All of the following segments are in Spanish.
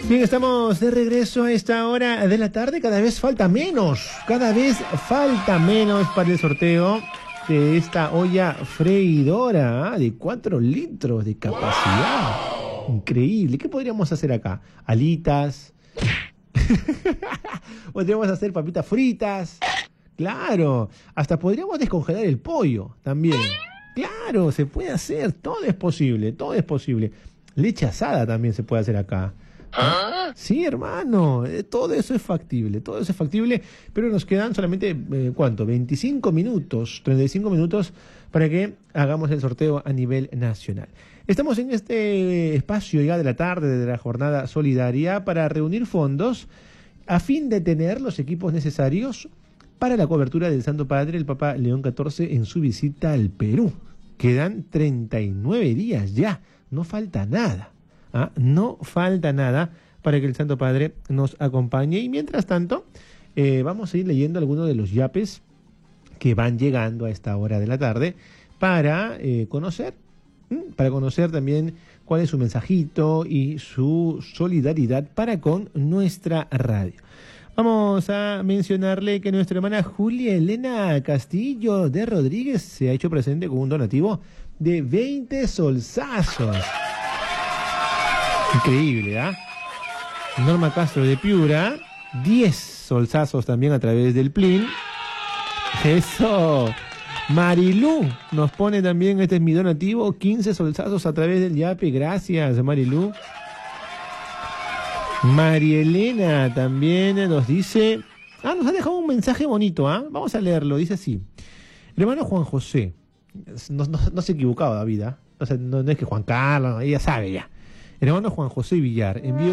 Bien, estamos de regreso a esta hora de la tarde. Cada vez falta menos para el sorteo de esta olla freidora de 4 litros de capacidad. Increíble. ¿Qué podríamos hacer acá? Alitas. Podríamos hacer papitas fritas. Claro. Hasta podríamos descongelar el pollo también. Claro, se puede hacer. Todo es posible, todo es posible. Leche asada también se puede hacer acá. ¿Ah? Sí, hermano, todo eso es factible, pero nos quedan solamente, ¿cuánto? 25 minutos, 35 minutos para que hagamos el sorteo a nivel nacional. Estamos en este espacio ya de la tarde de la jornada solidaria para reunir fondos a fin de tener los equipos necesarios para la cobertura del Santo Padre, el Papa León XIV, en su visita al Perú. Quedan 39 días ya, no falta nada. No falta nada para que el Santo Padre nos acompañe. Y mientras tanto, vamos a ir leyendo algunos de los yapes que van llegando a esta hora de la tarde para conocer también cuál es su mensajito y su solidaridad para con nuestra radio. Vamos a mencionarle que nuestra hermana Julia Elena Castillo de Rodríguez se ha hecho presente con un donativo de 20 solsazos. Increíble, ¿ah? Norma Castro de Piura, 10 solsazos también a través del Plin. Eso. Marilú nos pone también, este es mi donativo, 15 solsazos a través del Yape. Gracias, Marilú. María Elena también nos dice... nos ha dejado un mensaje bonito, Vamos a leerlo, dice así. El hermano Juan José, no se ha equivocado, David, no es que Juan Carlos, ella sabe ya. El hermano Juan José Villar envió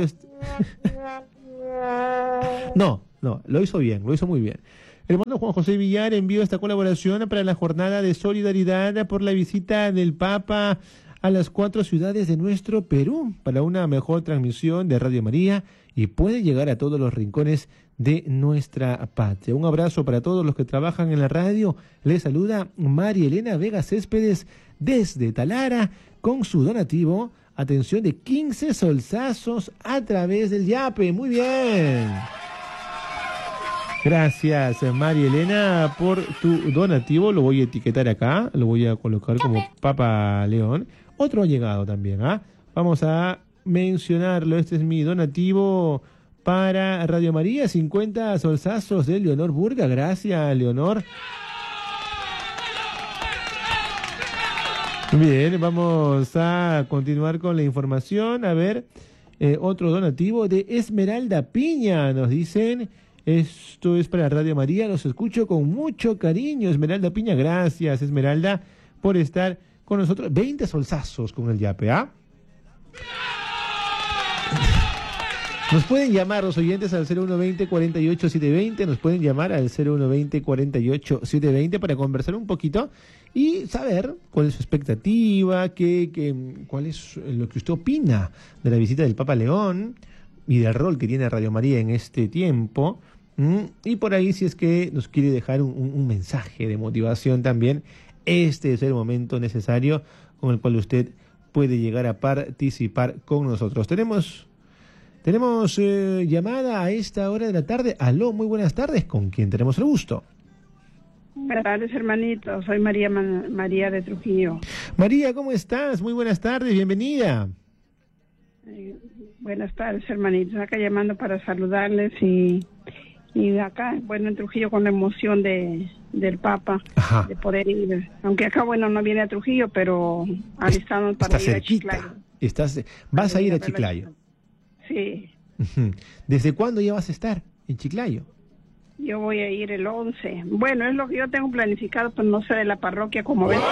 No, lo hizo bien, lo hizo muy bien. El hermano Juan José Villar envió esta colaboración para la jornada de solidaridad por la visita del Papa a las 4 ciudades de nuestro Perú para una mejor transmisión de Radio María y puede llegar a todos los rincones de nuestra patria. Un abrazo para todos los que trabajan en la radio. Les saluda María Elena Vega Céspedes desde Talara con su donativo. Atención, de 15 solsazos a través del Yape. Muy bien. Gracias, María Elena, por tu donativo. Lo voy a etiquetar acá. Lo voy a colocar como Papa León. Otro ha llegado también, Vamos a mencionarlo. Este es mi donativo para Radio María. 50 solsazos de Leonor Burga. Gracias, Leonor. Bien, vamos a continuar con la información. A ver, otro donativo de Esmeralda Piña. Nos dicen, esto es para Radio María, los escucho con mucho cariño. Esmeralda Piña, gracias, Esmeralda, por estar con nosotros. 20 solsazos con el Yape, Nos pueden llamar los oyentes al 0120-48-720, nos pueden llamar al 0120-48-720 para conversar un poquito y saber cuál es su expectativa, cuál es lo que usted opina de la visita del Papa León y del rol que tiene Radio María en este tiempo. Y por ahí, si es que nos quiere dejar un mensaje de motivación también, este es el momento necesario con el cual usted puede llegar a participar con nosotros. Tenemos llamada a esta hora de la tarde. Aló, muy buenas tardes. ¿Con quién tenemos el gusto? Buenas tardes, hermanito. Soy María de Trujillo. María, ¿cómo estás? Muy buenas tardes, bienvenida. Buenas tardes, hermanitos. Acá llamando para saludarles y acá, en Trujillo con la emoción del Papa. Ajá. De poder ir. Aunque acá, no viene a Trujillo, pero alistamos para ir cerquita. A Chiclayo. Vas a ir a Chiclayo. Sí. ¿Desde cuándo ya vas a estar en Chiclayo? Yo voy a ir el 11. Es lo que yo tengo planificado, pero no sé de la parroquia. Como ves,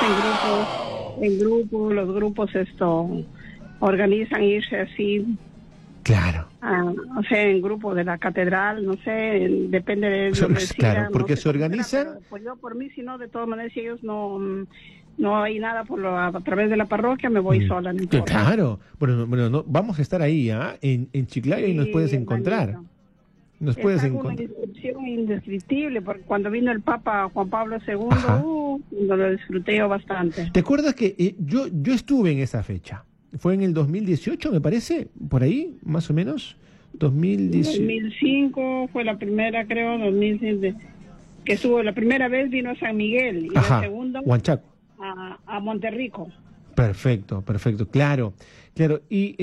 los grupos organizan irse así. Claro. En grupo de la catedral, no sé, depende de ellos. Claro, porque se organizan. Pues yo por mí, si no, de todas maneras, si ellos no hay nada a través de la parroquia, me voy sola. No importa. Claro. Bueno, vamos a estar ahí, en Chiclayo, y nos puedes encontrar. Una descripción indescriptible, porque cuando vino el Papa Juan Pablo II, lo disfruté yo bastante. ¿Te acuerdas que yo estuve en esa fecha? Fue en el 2018, me parece, por ahí, más o menos. 2005 fue la primera, creo, 2006, que estuvo, la primera vez vino a San Miguel y Ajá. la segunda Huanchaco. a Monterrico. Perfecto, claro. Y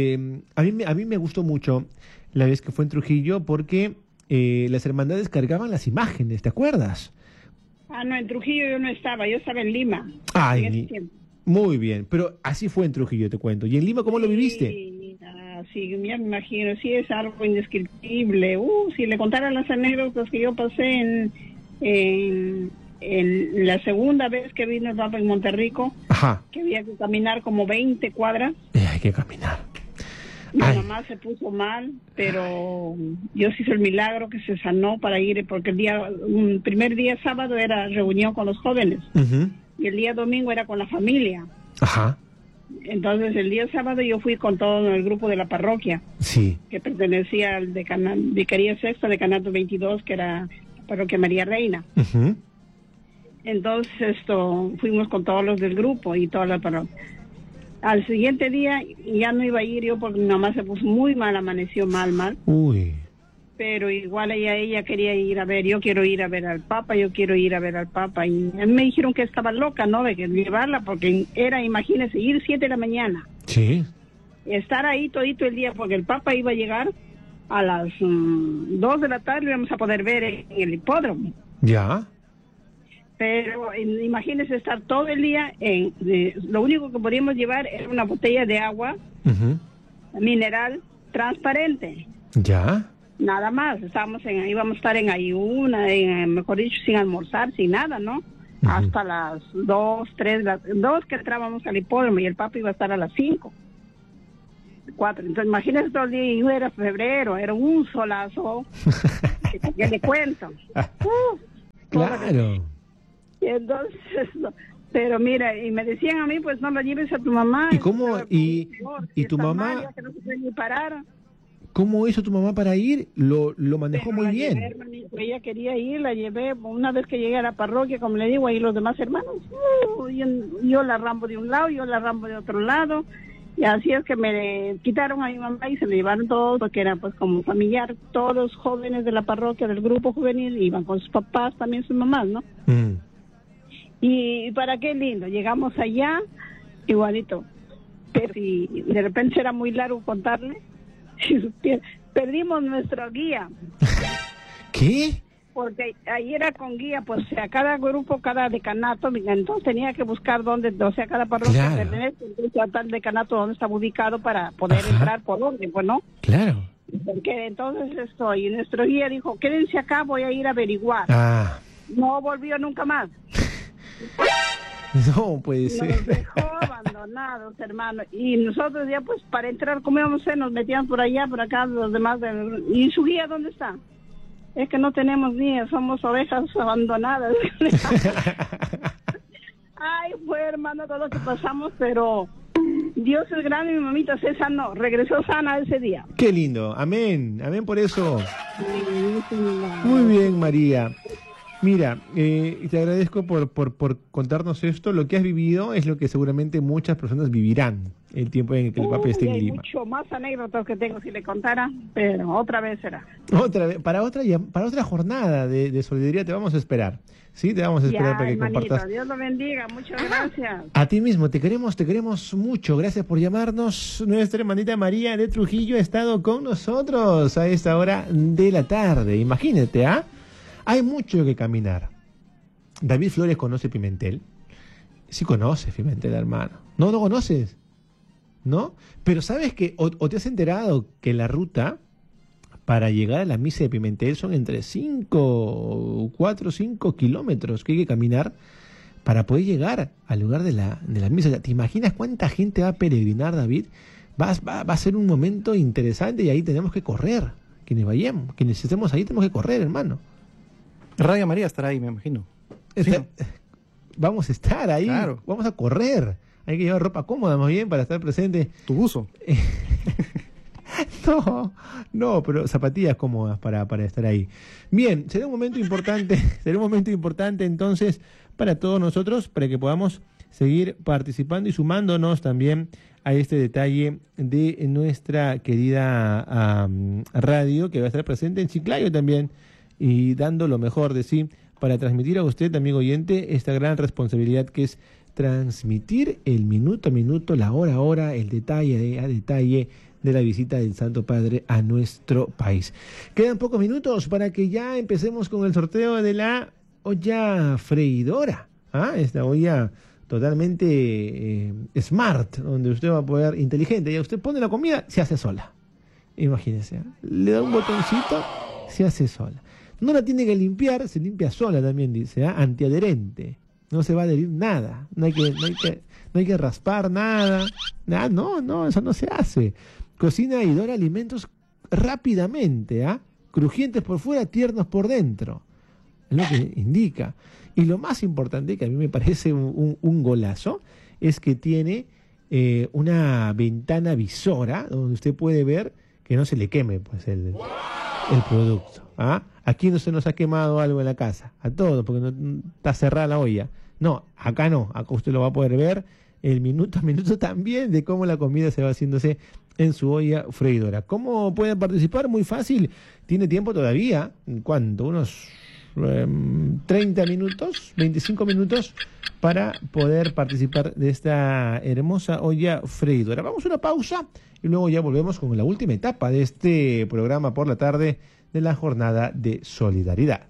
a mí me gustó mucho la vez que fue en Trujillo porque las hermandades cargaban las imágenes, ¿te acuerdas? No, en Trujillo yo no estaba, yo estaba en Lima. Ay, en ese tiempo. Muy bien, pero así fue en Trujillo, te cuento. ¿Y en Lima cómo lo viviste? Sí, ya me imagino, sí, es algo indescriptible. Si le contara las anécdotas que yo pasé en la segunda vez que vino el Papa en Monterrico, Ajá. que había que caminar como 20 cuadras. Hay que caminar. Mi mamá se puso mal, pero Dios hizo el milagro que se sanó para ir, porque el primer día sábado era reunión con los jóvenes, y el día domingo era con la familia. Ajá. Entonces el día sábado yo fui con todo el grupo de la parroquia, sí, que pertenecía al Vicaría Sexta, Decanato 22, que era la parroquia María Reina. Entonces fuimos con todos los del grupo y toda la parroquia. Al siguiente día ya no iba a ir yo porque mi mamá se puso muy mal, amaneció mal. Uy. Pero igual ella quería ir a ver, yo quiero ir a ver al Papa. Y a mí me dijeron que estaba loca, ¿no? De que llevarla, porque era, imagínese, ir 7 de la mañana. Sí. Estar ahí todito el día, porque el Papa iba a llegar a las 2 de la tarde, y íbamos a poder ver en el hipódromo. Ya. Pero imagínese estar todo el día lo único que podíamos llevar era una botella de agua mineral transparente. Ya. Nada más, íbamos a estar en ayuna, mejor dicho, sin almorzar, sin nada, ¿no? Hasta las 2, 3, 2 que entrábamos al hipódromo, y el Papa iba a estar a las 5, 4. Entonces imagínese todo el día, y era febrero, era un solazo, que le cuento. Claro. Y entonces, pero mira, y me decían a mí, pues no lo lleves a tu mamá. ¿Y cómo? ¿Y tu mamá? Que no se puede ni parar. ¿Cómo hizo tu mamá para ir? Lo manejó muy bien. Llevé, hermanito, ella quería ir, la llevé. Una vez que llegué a la parroquia, como le digo, ahí los demás hermanos, yo la rambo de un lado, yo la rambo de otro lado. Y así es que me quitaron a mi mamá y se me llevaron todos, porque era pues como familiar. Todos los jóvenes de la parroquia, del grupo juvenil, iban con sus papás, también sus mamás, ¿no? Y para qué lindo, llegamos allá, igualito. Pero si de repente era muy largo contarle, perdimos nuestra guía. ¿Qué? Porque ahí era con guía, pues, o sea, cada grupo, cada decanato, entonces tenía que buscar dónde, o sea, cada parroquia pertenece, entonces a tal decanato dónde estaba ubicado para poder entrar por dónde, pues, ¿no? Claro. Porque entonces y nuestro guía dijo, quédense acá, voy a ir a averiguar. No volvió nunca más. No puede ser. Nos dejó abandonados, hermano. Y nosotros ya, pues, para entrar, como íbamos a hacer, nos metían por allá, por acá, los demás. ¿Y su guía dónde está? Es que no tenemos guía, somos ovejas abandonadas. Ay, fue, hermano, todo lo que pasamos, pero Dios es grande y mi mamita se sanó, regresó sana ese día. Qué lindo, amén por eso. Muy bien, María. Mira, te agradezco por contarnos esto. Lo que has vivido es lo que seguramente muchas personas vivirán el tiempo en que el Papa esté en Lima. Hay mucho más anécdotas que tengo si le contara, pero otra vez será. Otra vez, para otra jornada de solidaridad te vamos a esperar. Sí, te vamos a esperar para que compartas. Dios lo bendiga, muchas gracias. A ti mismo, te queremos mucho. Gracias por llamarnos. Nuestra hermanita María de Trujillo ha estado con nosotros a esta hora de la tarde. Imagínate, hay mucho que caminar. David Flores conoce Pimentel. Sí conoces Pimentel, hermano. ¿No conoces? ¿No? Pero ¿sabes que o te has enterado que la ruta para llegar a la misa de Pimentel son entre 4 o 5 kilómetros que hay que caminar para poder llegar al lugar de la misa? ¿Te imaginas cuánta gente va a peregrinar, David? Va a ser un momento interesante y ahí tenemos que correr. Quienes estemos ahí tenemos que correr, hermano. Radio María estará ahí, me imagino. Vamos a estar ahí, claro. Vamos a correr. Hay que llevar ropa cómoda más bien para estar presente. Tu buzo. No, pero zapatillas cómodas para estar ahí. Bien, será un momento importante entonces para todos nosotros, para que podamos seguir participando y sumándonos también a este detalle de nuestra querida radio, que va a estar presente en Chiclayo también y dando lo mejor de sí para transmitir a usted, amigo oyente, esta gran responsabilidad que es transmitir el minuto a minuto, la hora a hora, el detalle a detalle de la visita del Santo Padre a nuestro país. Quedan pocos minutos para que ya empecemos con el sorteo de la olla freidora. Esta olla totalmente smart, donde usted va a poder, inteligente, ya usted pone la comida, se hace sola. Imagínese, le da un botoncito, se hace sola. No la tiene que limpiar, se limpia sola también, dice, antiadherente. No se va a adherir nada, no hay que raspar nada, no, eso no se hace. Cocina y dora alimentos rápidamente, crujientes por fuera, tiernos por dentro, es lo que indica. Y lo más importante, que a mí me parece un golazo, es que tiene una ventana visora donde usted puede ver que no se le queme pues el producto. Aquí no se nos ha quemado algo en la casa, a todos, porque no está cerrada la olla. No, acá usted lo va a poder ver el minuto a minuto también de cómo la comida se va haciéndose en su olla freidora. ¿Cómo pueden participar? Muy fácil, tiene tiempo todavía, ¿cuánto? Unos 30 minutos, 25 minutos para poder participar de esta hermosa olla freidora. Vamos a una pausa y luego ya volvemos con la última etapa de este programa por la tarde de la jornada de solidaridad.